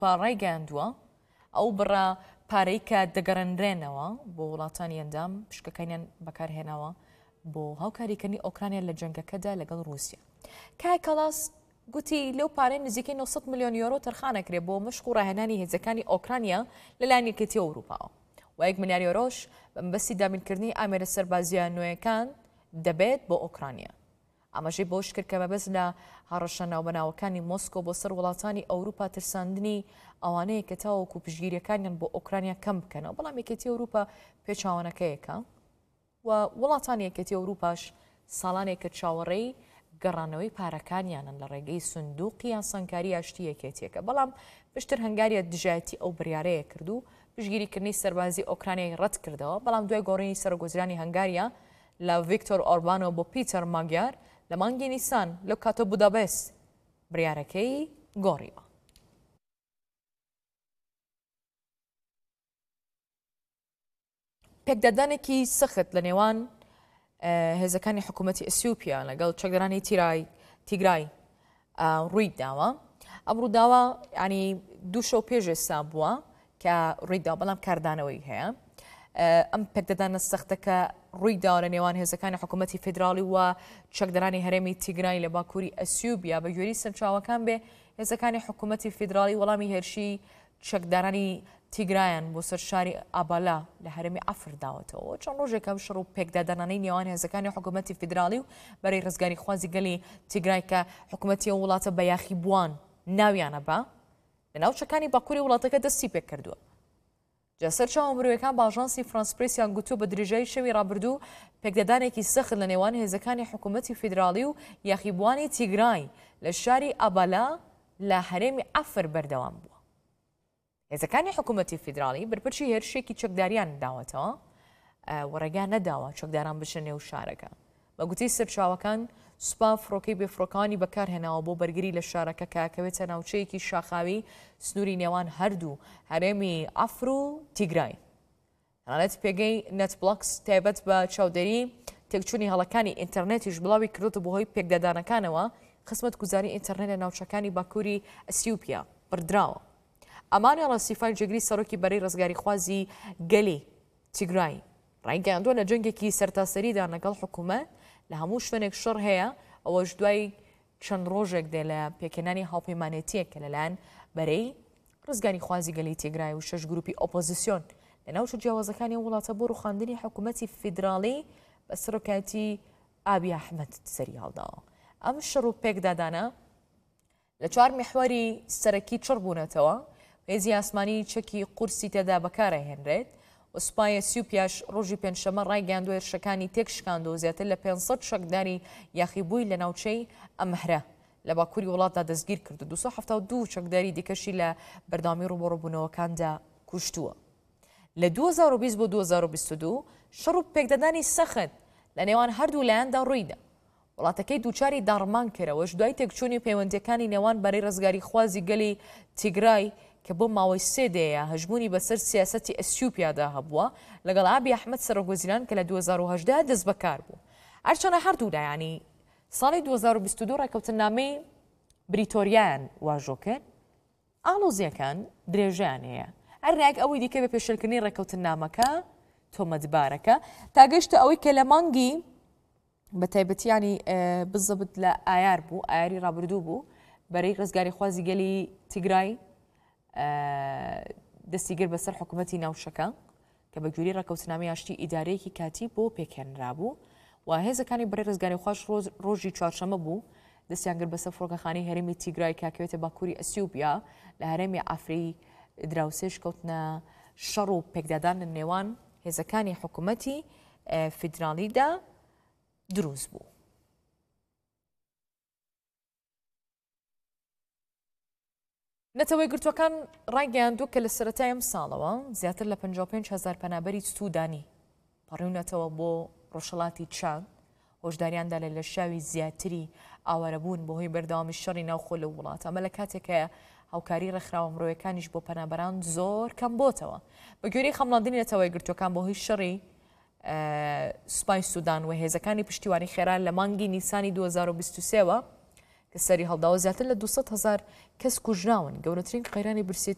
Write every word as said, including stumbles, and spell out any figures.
ڕایگەیاندووە ئەو بڕە پارەی کە دەگەڕێنرێنەوە بۆ وڵاتانی ئەندام پشکەکانیان بەکارهێناوە بۆ هاوکاریکردنی ئۆکرانیا لە جەنگەکەدا لەگەڵ رووسیا. کای کەڵاس گوتی لەو پارەی نزیکەی نۆ سەد ملیۆن یۆرۆ تەرخانەکرێت بۆ مشق و ڕاهێنانی هێزەکانی ئۆکرانیا لەلایەن یەکێتی ئەوروپاوە و یەک ملیار یۆرۆش بەمبەستی دابینکردنی ئامێرە سەربازیە نوێیەکان دەبێت بۆ ئۆکرانیا. ئەمەژەی بۆ شکرد کە بەبەست لە هەڕەشە ناوبەناوەکانی مۆسکۆ بۆ سەر وڵاتانی ئەوروپا ترساندنی ئەوانەیە کە تاوەکو پشگیریەکانیان بۆ ئۆکرانیا کەم بکەنەوە، بەڵام یەکێتی ئەوروپا پێچاوانەکەیەکە و وڵاتانی یەکێتی ئەوروپاش ساڵانێکە چاوەڕێی گەڕانەوەی پارەکانیانن لە ڕێگەی سندوقی یان سەنگکاری ئاشتی یەکێتیەکە، بەڵام پشتر هەنگاریە دژایەتی ئەو بڕیارەیە کرد و پشگیریکردنی سەربازی ئۆکرانیای ڕەت کردەوە، بەڵام دوای گۆڕینی سەرۆکوەزیرانی هەنگاریە لە ڤیکتۆر ئۆربانۆ بۆ پیتەر ماگیار لە مانگی نیسان لەو کاتە بودابست بڕیارەکەی گۆڕیوە. پێکدادانێکی سەخت لە نێوان هێزەکانی حکوومەتی ئەسیوپیا لەگەڵ چەکدارانی تیگرای ڕووی داوە. ئەم ڕووداوە ینی دوو شەو پێش ئێستا بووە کە ڕوویدا، بەڵام کاردانەوەی هەیە. ئەم پێکدادانە سەختەکە ڕوویدا لە نێوان هێزەکانی حکوومەتی فیدراڵی و چەکدارانی هەرێمی تیگرای لە باکووری ئەسیوبیا بە گوێری سەرچاوەکان بێ هێزەکانی حکوومەتی فیدراڵی وەڵامی هێرشی چەکدارانی تیگرایان بۆ سەر شاری ئابالا لە هەرێمی ئەفر داوەتەوە. چەند ڕۆژێکە شەڕ و پێکدادانانەی نێوان هێزەکانی حکوومەتی فیدراڵی و بەرەی ڕزگاری خوازی گەلی تیگرای کە حکوومەتی ئەو وڵاتە بە یاخی بووان ناویانە بە لە ناوچەکانی باکووری وڵاتەکە دەستی پێ کردووە. جەسەر چاوە مرۆیەکان بە ئاژانسی فرانس پرێسیان گوتووە بە درێژایی شەوی ڕابردوو پێکدادانێکی سەخت لە نێوان هێزەکانی حکوومەتی فیدراڵی و یاخیبوانی تیگرای لە شاری ئابالا لە هەرێمی ئەفر بەردەوام بووە. هێزەکانی حکوومەتی فیدراڵی بەرپرسی هێرشێکی چەکداریان داوەتەوە و ڕێگا نەداوە چەکداران بچنە نێو شارەکە. بە گوتەی سەرچاوەکان سوپا فڕۆکەی بێفڕۆکانی بەکارهێناوە بۆ بەرگری لە شارەکە کاکەوێتە ناوچەیەکی شاخاوی سنووری نێوان هەردوو هەرێمی ئەفر و تیگرای. تەنانەت پێگەی نەتبڵەکس تایبەت بە چاودێری تێکچوونی هەڵەکانی ئینتەرنێتیش بڵاوی کردوتە بەهۆی پێکدادانەکانەوە خزمەت گوزاری ئینتەرنێت لە ناوچەکانی باکووری ئەسیوپیا بڕدراوە. ئەمانی ڕاستیفای جێگری سەرۆکی بەرەی ڕزگاری خوازی گەلی تیگرای ڕایگەیاندووە لە جەنگێکی سەرتاسەریدا لەگەڵ حکوومەت لە هەموو شوێنێک شەڕ هەیە، ئەوەش دوای چەند ڕۆژێک دێ لە پێکێنانی هاوپەیمانێتیەکە لەلایەن بەرەی ڕزگاری خوازی گەلی تیگرای و شەش گروپی ئۆپۆزیسیۆن لە ناوچە جیاوازەکانی وڵاتە بۆ ڕوخاندنی حکوومەتی فیدراڵی بە سەرۆکایەتی ئابی ئەحمەد سەری هەڵداوە. ئەم شەڕ و پێکدادانە لە چوار میحوەری سەرەکی چڕ بوونەتەوە. هێزی ئاسمانی چەکی قورسی تێدا بەکارەهێنرێت و سوپای ئەسیوپیاش ڕۆژی پێنجشەمە ڕایگەیاندووە هێرشەکانی تێک شکاندەوە زیاتر لە پێنج سەد چەکداری یاخیبووی لە ناوچەی ئەمەهرە لە باکووری وڵاتدا دەستگیر کرد و دووسەد و هەفتاد و دوو چەکداری دیکەشی لە بەردەوامی ڕووبەڕووبوونەوەکاندا کوشتووە. لە دوو هەزار و بیست بۆ دوو هەزار و بیست و دوو شەڕ و پێکدادانی سەخت لە نێوان هەردوو لایەندا ڕوویدا. وڵاتەکەی دووچاری داڕمان کردەوەش دوای تێکچوونی پەیوەندیەکانی نێوان بەرەی ڕزگاری خوازی گەلی تیگرای کە بۆ ماوەی سێ دەیە هەژمونی بەسەر سیاسەتی ئەسیوپیادا هەبووە لەگەڵ ئابی ئەحمەد سەرۆکوەزیران کە لە دوو هەزار و هەژدە دەست بەکار بوو. هەرچەندە هەردوودا ینی ساڵی دوو هەزار و بیست و دوو ڕێکەوتنامەی بریتۆریایان واژۆ کرد، ئاڵۆزیەکان درێژیان هەیە. هەر ڕێک ئەوەی دیکە بە پێشێلکردنی ڕێکەوتنامەکە تۆمەتبارەکە تا گەشتە ئەوەی کە لە مانگی بە تایبەتیانی بزەبت لە ئایار بوو، ئایاری ڕابردوو بوو بەرەی ڕزگاری خوازی گەلی تیگرای دەستیگر بەسەر حکوومەتی ناوشەکە کە بە گوێری ڕێکەوتنامەی ئاشتی ئیدارەیەکی کاتی بۆ پێکێنرابوو و هێزەکانی بەرەی ڕزگاری خوازی ڕۆژی چوارشەمە بوو دەستیان کرد بەسەر فڕۆکەخانەی هەرێمی تیگرای کاکەوێتە باکووری ئەسیوپیا لە هەرێمی ئەفری دراوسێش کەوتنە شەڕ و پێکدادان لە نێوان هێزەکانی حکوومەتی فیدراڵیدا دروست بوو. نەتەوەی گرتوەکان ڕایگەیاندووە کە لە سەرەتای ئەم ساڵەوە زیاتر لە پەنجا و پێنج هەزار پەنابەری سوودانی پەڕیونەتەوە بۆ ڕۆژهەڵاتی چاد، هۆشداریاندا لە لەشاوی زیاتری ئاوارەبوون بەهۆی بەردەوامی شەڕی ناوخۆ لە وڵات. ئەمە لە کاتێکە هاوکاری ڕێکخراوە مرۆیەکانیش بۆ پەنابەران زۆر کەم بۆتەوە. بە گوێرەی خەمڵاندنی نەتەوەی گرتوەکان بەهۆی شەڕی سوپای سوودان و هێزەکانی پشتیوانی خێران لە مانگی نیسانی دوو هەزار و بیست و سێەوە کە سەری هەڵداوە زیاتر لە دووسەد هەزار کەس کوژراون. گەورەترین قەیرانی برسێتی